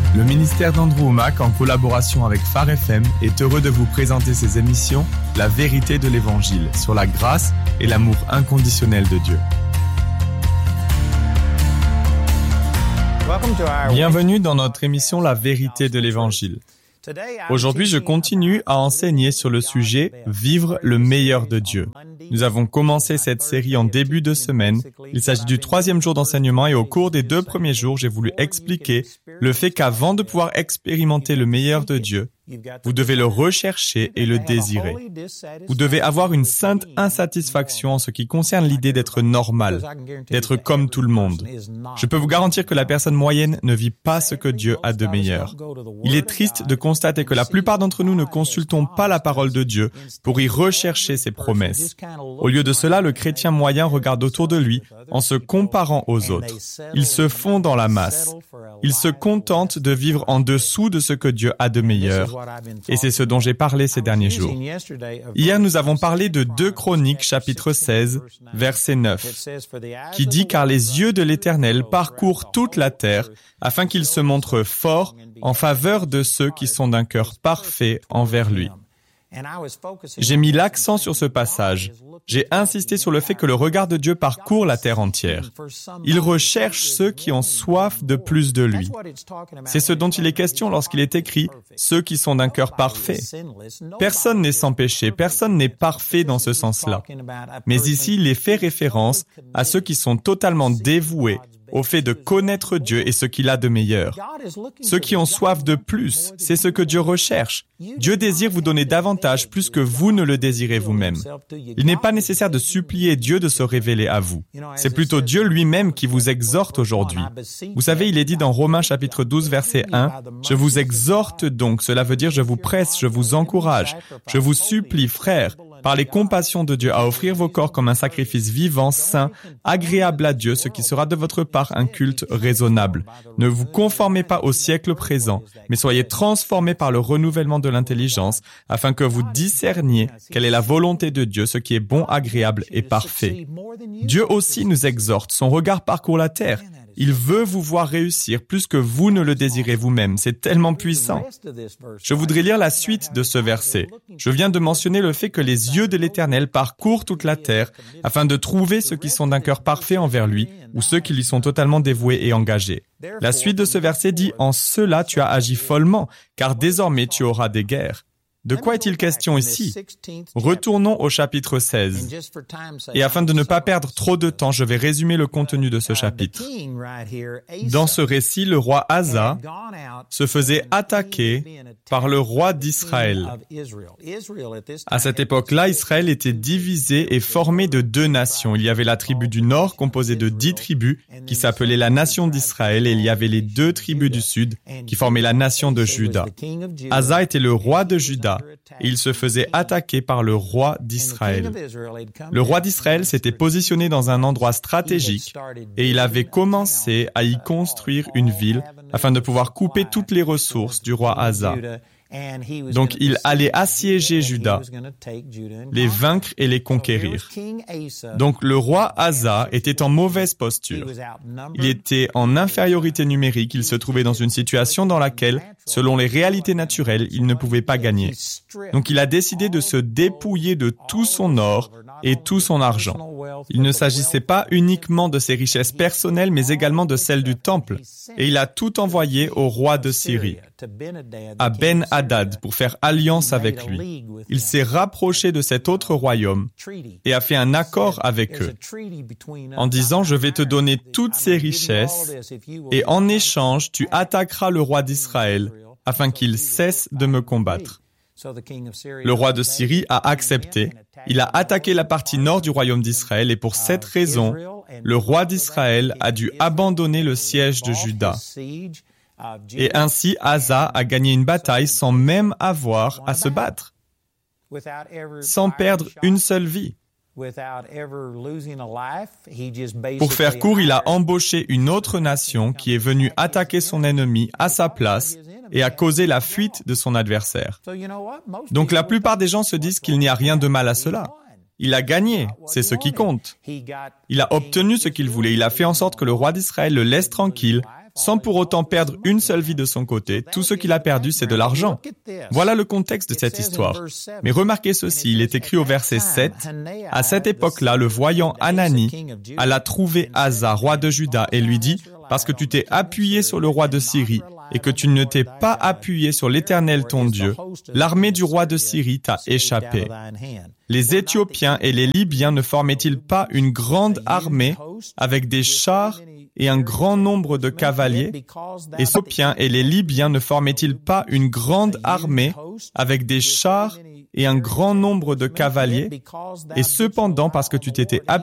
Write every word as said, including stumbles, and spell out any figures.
Le ministère d'Andrew Wommack, en collaboration avec Phare F M, est heureux de vous présenter ses émissions « La vérité de l'Évangile » sur la grâce et l'amour inconditionnel de Dieu. Bienvenue dans notre émission « La vérité de l'Évangile ». Aujourd'hui, je continue à enseigner sur le sujet « Vivre le meilleur de Dieu ». Nous avons commencé cette série en début de semaine. Il s'agit du troisième jour d'enseignement et au cours des deux premiers jours, j'ai voulu expliquer le fait qu'avant de pouvoir expérimenter le meilleur de Dieu, vous devez le rechercher et le désirer. Vous devez avoir une sainte insatisfaction en ce qui concerne l'idée d'être normal, d'être comme tout le monde. Je peux vous garantir que la personne moyenne ne vit pas ce que Dieu a de meilleur. Il est triste de constater que la plupart d'entre nous ne consultons pas la parole de Dieu pour y rechercher ses promesses. Au lieu de cela, le chrétien moyen regarde autour de lui en se comparant aux autres. Il se fond dans la masse. Il se contente de vivre en dessous de ce que Dieu a de meilleur. Et c'est ce dont j'ai parlé ces derniers jours. Hier, nous avons parlé de deux Chroniques, chapitre seize, verset neuf, qui dit « Car les yeux de l'Éternel parcourent toute la terre, afin qu'il se montre fort en faveur de ceux qui sont d'un cœur parfait envers lui. » J'ai mis l'accent sur ce passage. J'ai insisté sur le fait que le regard de Dieu parcourt la terre entière. Il recherche ceux qui ont soif de plus de lui. C'est ce dont il est question lorsqu'il est écrit « ceux qui sont d'un cœur parfait ». Personne n'est sans péché, personne n'est parfait dans ce sens-là. Mais ici, il est fait référence à ceux qui sont totalement dévoués au fait de connaître Dieu et ce qu'il a de meilleur. Ceux qui ont soif de plus, c'est ce que Dieu recherche. Dieu désire vous donner davantage plus que vous ne le désirez vous-même. Il n'est pas nécessaire de supplier Dieu de se révéler à vous. C'est plutôt Dieu lui-même qui vous exhorte aujourd'hui. Vous savez, il est dit dans Romains chapitre douze, verset un, « Je vous exhorte donc », cela veut dire « je vous presse, je vous encourage, je vous supplie, frères, par les compassions de Dieu, à offrir vos corps comme un sacrifice vivant, saint, agréable à Dieu, ce qui sera de votre part un culte raisonnable. Ne vous conformez pas au siècle présent, mais soyez transformés par le renouvellement de l'intelligence, afin que vous discerniez quelle est la volonté de Dieu, ce qui est bon, agréable et parfait. » Dieu aussi nous exhorte, son regard parcourt la terre. Il veut vous voir réussir plus que vous ne le désirez vous-même. C'est tellement puissant. Je voudrais lire la suite de ce verset. Je viens de mentionner le fait que les yeux de l'Éternel parcourent toute la terre afin de trouver ceux qui sont d'un cœur parfait envers lui ou ceux qui lui sont totalement dévoués et engagés. La suite de ce verset dit « En cela tu as agi follement, car désormais tu auras des guerres. » De quoi est-il question ici? Retournons au chapitre seize. Et afin de ne pas perdre trop de temps, je vais résumer le contenu de ce chapitre. Dans ce récit, le roi Asa se faisait attaquer par le roi d'Israël. À cette époque-là, Israël était divisé et formé de deux nations. Il y avait la tribu du nord, composée de dix tribus, qui s'appelait la nation d'Israël, et il y avait les deux tribus du sud, qui formaient la nation de Juda. Asa était le roi de Juda, et il se faisait attaquer par le roi d'Israël. Le roi d'Israël s'était positionné dans un endroit stratégique et il avait commencé à y construire une ville afin de pouvoir couper toutes les ressources du roi Asa. Donc il allait assiéger Juda, les vaincre et les conquérir. Donc le roi Asa était en mauvaise posture. Il était en infériorité numérique, il se trouvait dans une situation dans laquelle, selon les réalités naturelles, il ne pouvait pas gagner. Donc il a décidé de se dépouiller de tout son or et tout son argent. Il ne s'agissait pas uniquement de ses richesses personnelles, mais également de celles du temple. Et il a tout envoyé au roi de Syrie, à Ben-Hadad, pour faire alliance avec lui. Il s'est rapproché de cet autre royaume et a fait un accord avec eux, en disant « Je vais te donner toutes ces richesses, et en échange, tu attaqueras le roi d'Israël, afin qu'il cesse de me combattre. » Le roi de Syrie a accepté. Il a attaqué la partie nord du royaume d'Israël et pour cette raison, le roi d'Israël a dû abandonner le siège de Juda. Et ainsi, Asa a gagné une bataille sans même avoir à se battre, sans perdre une seule vie. Pour faire court, il a embauché une autre nation qui est venue attaquer son ennemi à sa place et a causé la fuite de son adversaire. Donc la plupart des gens se disent qu'il n'y a rien de mal à cela. Il a gagné, c'est ce qui compte. Il a obtenu ce qu'il voulait, il a fait en sorte que le roi d'Israël le laisse tranquille sans pour autant perdre une seule vie de son côté. Tout ce qu'il a perdu, c'est de l'argent. Voilà le contexte de cette histoire. Mais remarquez ceci, il est écrit au verset sept, « À cette époque-là, le voyant Hanani alla trouver Asa, roi de Juda, et lui dit, « Parce que tu t'es appuyé sur le roi de Syrie, et que tu ne t'es pas appuyé sur l'Éternel ton Dieu, l'armée du roi de Syrie t'a échappé. Les Éthiopiens et les Libyens ne formaient-ils pas une grande armée avec des chars et un grand nombre de cavaliers? Les Éthiopiens et les Libyens ne formaient-ils pas une grande armée avec des chars et un grand nombre de cavaliers? Et cependant, parce que tu t'étais appuyé